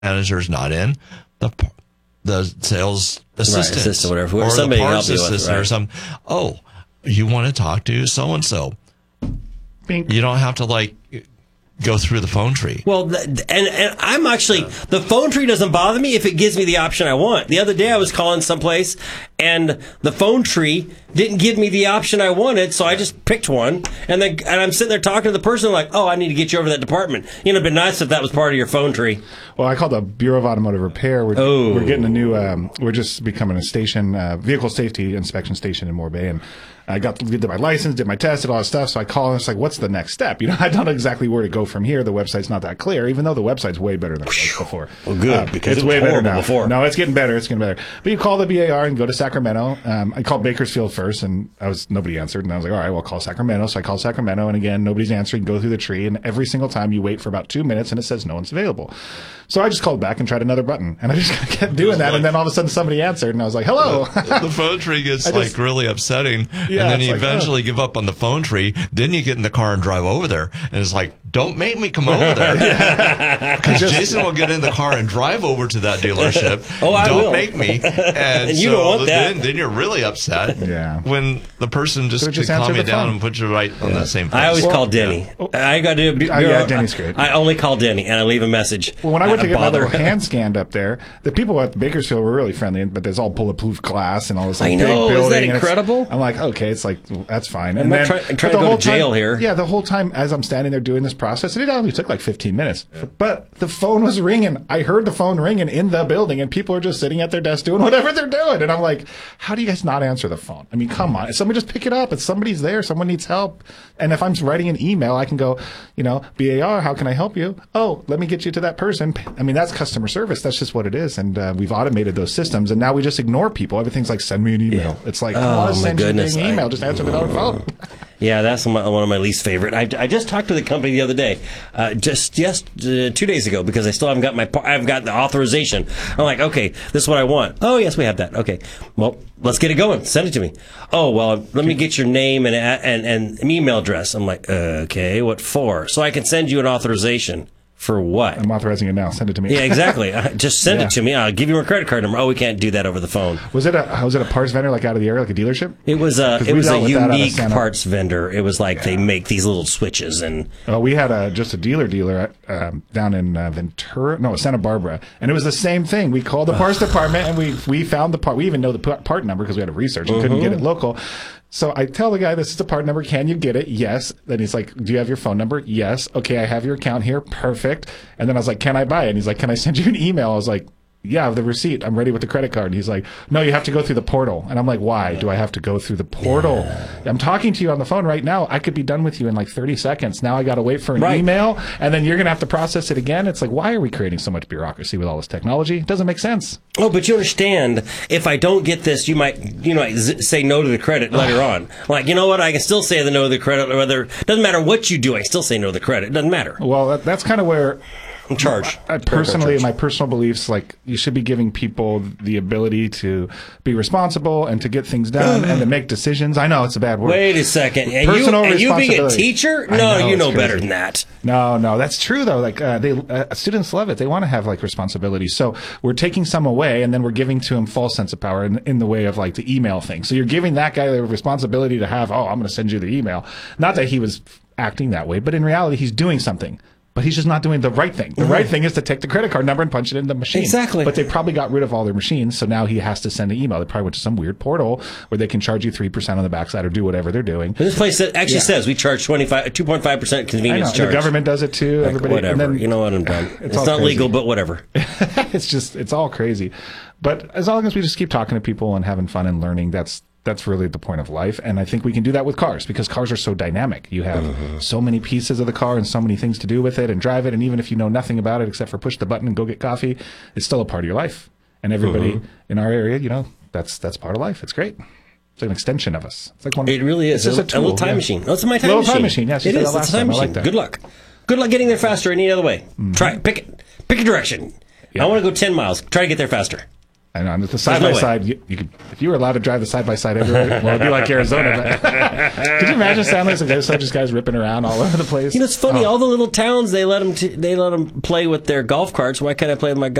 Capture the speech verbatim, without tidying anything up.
manager's not in, the the sales assistant, right, assistant whatever, or somebody the parts help you assistant with, right. or some. Oh, you want to talk to so and so? Bink. You don't have to like go through the phone tree. Well, th- and, and I'm actually, the phone tree doesn't bother me if it gives me the option I want. The other day I was calling someplace and the phone tree didn't give me the option I wanted, so I just picked one. And then and I'm sitting there talking to the person like, oh, I need to get you over to that department. You know, it'd be nice if that was part of your phone tree. Well, I called the Bureau of Automotive Repair. We're, Oh. we're getting a new, um, we're just becoming a station, uh, vehicle safety inspection station in Moore Bay. And I got did my license, did my test, did all that stuff. So I call and it's like, what's the next step? You know, I don't know exactly where to go from here. The website's not that clear, even though the website's way better than it was before. Well, good, Uh, because it's it was way better horrible now. before. No, it's getting better. It's getting better. But you call the B A R and go to Sacramento. Um, I called Bakersfield first, and I was nobody answered. And I was like, all right, well, I'll call Sacramento. So I called Sacramento, and again, nobody's answering. Go through the tree, and every single time you wait for about two minutes, and it says no one's available. So I just called back and tried another button, and I just kept doing that. And then all of a sudden, somebody answered, and I was like, hello. The phone tree gets I just- like really upsetting, Yeah, and then it's you like, eventually give up on the phone tree. Then you get in the car and drive over there, and it's like, don't make me come over there, because Jason will get in the car and drive over to that dealership. Oh, I don't will. make me, and, And you so don't want that. Then, then you're really upset. Yeah. When the person just, Could've just could calm answered you the down phone. and put you right on the same place. I always Well, call Denny. yeah. I got to do. Oh, yeah, Denny's great. I only call Denny and I leave a message. Well, when I went to get my bother. little hand scanned up there, the people at Bakersfield were really friendly, but there's all bulletproof glass and all this like, I know, big isn't building. that and it's- incredible? I'm like, okay, it's like, well, that's fine. I'm And not then, try- I'm but trying the to go whole to jail time- here. Yeah, the whole time as I'm standing there doing this process, and it only took like fifteen minutes, but the phone was ringing. I heard the phone ringing in the building, and people are just sitting at their desk doing whatever they're doing. And I'm like, how do you guys not answer the phone? I mean, come on. Somebody just pick it up. If somebody's there, someone needs help. And if I'm writing an email, I can go, you know, B A R, how can I help you? Oh, let me get you to that person. I mean, that's customer service. That's just what it is. And uh, we've automated those systems, and now we just ignore people. Everything's like, send me an email. It's like, Oh, I want my to send goodness. you an email. I- Just answer the darn phone. Yeah, that's my, one of my least favorite. I, I just talked to the company the other day, uh, just just uh, two days ago, because I still haven't got my par- I haven't got the authorization. I'm like, okay, this is what I want. Oh, yes, we have that. Okay, well, let's get it going. Send it to me. Oh, well, let me get your name and and and an email address. I'm like, uh, okay, what for? So I can send you an authorization. For what? I'm authorizing it now. Send it to me. Yeah, exactly. Uh, Just send Yeah. it to me. I'll give you a credit card number. Oh, we can't do that over the phone. Was it a was it a parts vendor like out of the area, like a dealership? It was a 'Cause it we was a dealt with that out of unique Santa- parts vendor. It was like they make these little switches and Uh, we had a just a dealer dealer at, um, down in uh, Ventura, no Santa Barbara, and it was the same thing. We called the parts department and we we found the part. We even know the p- part number because we had to research and couldn't get it local. So I tell the guy, this is the part number. Can you get it? Yes. Then he's like, do you have your phone number? Yes. Okay, I have your account here. Perfect. And then I was like, can I buy it? And he's like, can I send you an email? I was like, yeah, I have the receipt. I'm ready with the credit card. And he's like, no, you have to go through the portal. And I'm like, why do I have to go through the portal? I'm talking to you on the phone right now. I could be done with you in like thirty seconds. Now I got to wait for an Right. email, and then you're going to have to process it again. It's like, why are we creating so much bureaucracy with all this technology? It doesn't make sense. oh, but you understand, if I don't get this, you might, you know, z- say no to the credit later on. Like, you know what? I can still say the no to the credit. Whether doesn't matter what you do, I still say no to the credit. It doesn't matter. Well, that, that's kind of where I'm charged. I personally, my personal beliefs, like you should be giving people the ability to be responsible and to get things done and to make decisions. I know it's a bad word. Wait a second. And Personal you, and you being a responsibility. teacher? I No, know, you it's know crazy. better than that. No, no, that's true though. Like uh, they, uh, students love it. They want to have like responsibility. So we're taking some away, and then we're giving to them false sense of power in, in the way of like the email thing. So you're giving that guy the responsibility to have, oh, I'm going to send you the email. Not that he was acting that way, but in reality, he's doing something. But he's just not doing the right thing. The right thing is to take the credit card number and punch it in the machine. Exactly. But they probably got rid of all their machines, so now he has to send an email. They probably went to some weird portal where they can charge you three percent on the backside or do whatever they're doing. This place that actually Yeah. says we charge twenty-five, two point five percent I know. convenience The charge. government does it too. Like, Everybody, whatever. And then, you know what? I'm done. It's, all not crazy. legal, but whatever. It's just, it's all crazy. But as long as we just keep talking to people and having fun and learning, that's that's really the point of life. And I think we can do that with cars because cars are so dynamic. You have Mm-hmm. so many pieces of the car and so many things to do with it and drive it. And even if you know nothing about it except for push the button and go get coffee, it's still a part of your life. And everybody Mm-hmm. in our area, you know, that's that's part of life. It's great. It's an extension of us. It's like one. It really is. It's just a, a, tool, little time yeah. machine. No, it's my time Little machine. time machine, yes, you it said is. that It's a last time time. I like machine. that. Good luck. Good luck getting there faster any other way. Mm-hmm. Try it. Pick it. Pick a direction. Yeah. I want to go ten miles. Try to get there faster. And on the side by side, you, you could if you were allowed to drive the side by side everywhere, well, it'd be like Arizona. But could you imagine San Luis Obispo, just guys ripping around all over the place? You know, it's funny. Oh. All the little towns they let them t- they let them play with their golf carts. Why can't I play with my